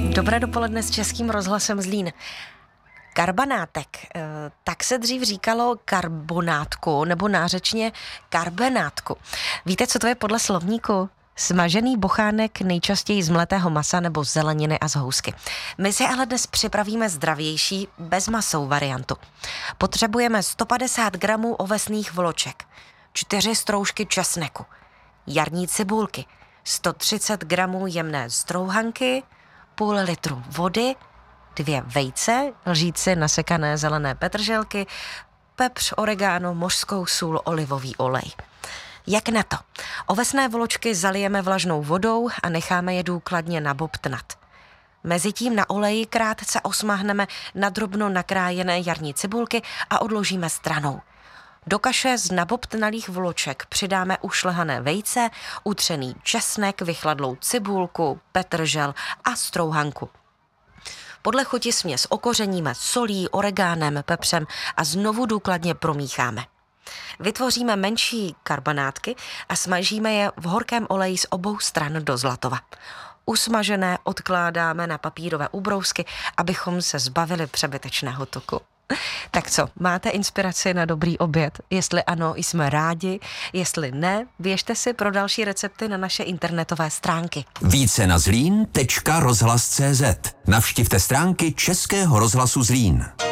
Dobré dopoledne s Českým rozhlasem Zlín. Karbanátek, tak se dřív říkalo karbonátku nebo nářečně karbenátku. Víte, co to je podle slovníku? Smažený bochánek nejčastěji z mletého masa nebo z zeleniny a z housky. My si ale dnes připravíme zdravější, bezmasou variantu. Potřebujeme 150 gramů ovesných vloček, 4 stroužky česneku, jarní cibulky, 130 gramů jemné strouhanky, půl litru vody, 2 vejce, lžíci nasekané zelené petrželky, pepř, oregano, mořskou sůl, olivový olej. Jak na to? Ovesné vločky zalijeme vlažnou vodou a necháme je důkladně nabobtnat. Mezitím na oleji krátce osmahneme na drobno nakrájené jarní cibulky a odložíme stranou. Do kaše z nabobtnalých vloček přidáme ušlehané vejce, utřený česnek, vychladlou cibulku, petržel a strouhanku. Podle chuti směs okořeníme solí, oregánem, pepřem a znovu důkladně promícháme. Vytvoříme menší karbanátky a smažíme je v horkém oleji z obou stran do zlatova. Usmažené odkládáme na papírové ubrousky, abychom se zbavili přebytečného tuku. Tak co, máte inspiraci na dobrý oběd? Jestli ano, jsme rádi, jestli ne, běžte si pro další recepty na naše internetové stránky. Více na zlín.rozhlas.cz. Navštivte stránky Českého rozhlasu Zlín.